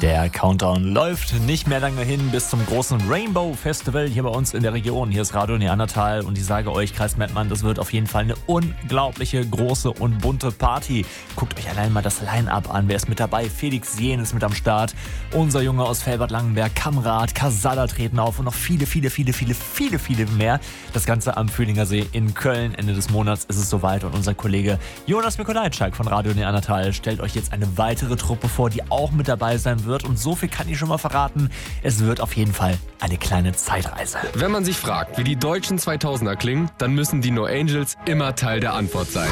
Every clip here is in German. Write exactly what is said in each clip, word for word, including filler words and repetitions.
Der Countdown läuft, nicht mehr lange hin bis zum großen Rainbow Festival hier bei uns in der Region. Hier ist Radio Neandertal und ich sage euch, Kreis Mettmann, das wird auf jeden Fall eine unglaubliche, große und bunte Party. Guckt euch allein mal das Line-Up an. Wer ist mit dabei? Felix Jähn ist mit am Start. Unser Junge aus Felbert-Langenberg, Kamrat, Casalla treten auf und noch viele, viele, viele, viele, viele, viele mehr. Das Ganze am Fühlinger See in Köln. Ende des Monats ist es soweit und unser Kollege Jonas Mikolajczak von Radio Neandertal stellt euch jetzt eine weitere Truppe vor, die auch mit dabei sein wird. Und so viel kann ich schon mal verraten, es wird auf jeden Fall eine kleine Zeitreise. Wenn man sich fragt, wie die deutschen zweitausender klingen, dann müssen die No Angels immer Teil der Antwort sein.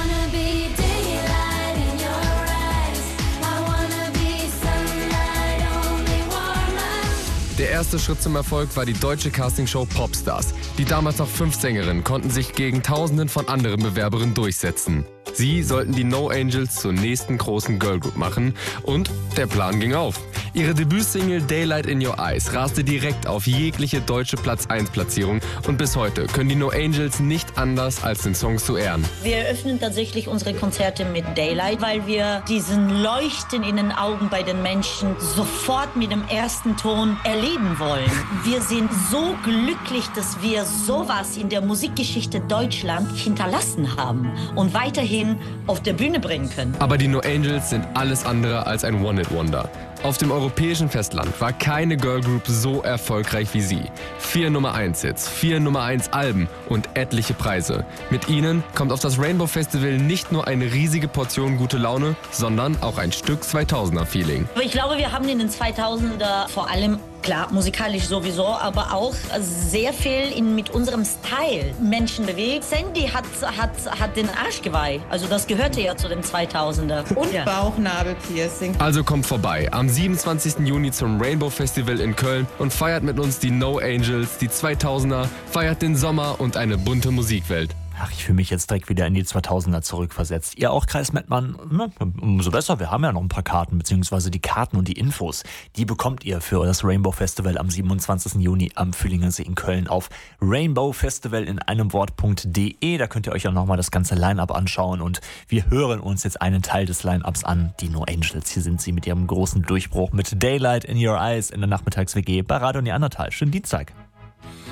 Der erste Schritt zum Erfolg war die deutsche Castingshow Popstars. Die damals noch fünf Sängerinnen konnten sich gegen Tausenden von anderen Bewerberinnen durchsetzen. Sie sollten die No Angels zur nächsten großen Girlgroup machen und der Plan ging auf. Ihre Debütsingle Daylight in Your Eyes raste direkt auf jegliche deutsche Platz eins Platzierung und bis heute können die No Angels nicht anders als den Song zu ehren. Wir eröffnen tatsächlich unsere Konzerte mit Daylight, weil wir diesen Leuchten in den Augen bei den Menschen sofort mit dem ersten Ton erleben wollen. Wir sind so glücklich, dass wir sowas in der Musikgeschichte Deutschland hinterlassen haben und weiterhin auf der Bühne bringen können. Aber die No Angels sind alles andere als ein One-Hit-Wonder. Auf dem europäischen Festland war keine Girlgroup so erfolgreich wie sie. Vier Nummer eins Hits, vier Nummer eins Alben und etliche Preise. Mit ihnen kommt auf das Rainbow Festival nicht nur eine riesige Portion gute Laune, sondern auch ein Stück zweitausender Feeling. Ich glaube, wir haben in den zweitausender vor allem, klar, musikalisch sowieso, aber auch sehr viel in, mit unserem Style Menschen bewegt. Sandy hat, hat, hat den Arschgeweih, also das gehörte ja zu den zweitausender. Und ja. Bauchnabelpiercing. Also kommt vorbei am siebenundzwanzigsten Juni zum Rainbow Festival in Köln und feiert mit uns die No Angels, die zweitausender, feiert den Sommer und eine bunte Musikwelt. Ach, ich fühle mich jetzt direkt wieder in die zweitausender zurückversetzt. Ihr auch, Kreis Mettmann? Na, umso besser, wir haben ja noch ein paar Karten, beziehungsweise die Karten und die Infos, die bekommt ihr für das Rainbow Festival am siebenundzwanzigsten Juni am Fühlinger See in Köln auf rainbowfestival in einem Wort.de. Da könnt ihr euch auch nochmal das ganze Line-Up anschauen und wir hören uns jetzt einen Teil des Line-Ups an. Die No Angels, hier sind sie mit ihrem großen Durchbruch mit Daylight in Your Eyes in der Nachmittags-W G bei Radio Neandertal. Schönen Dienstag.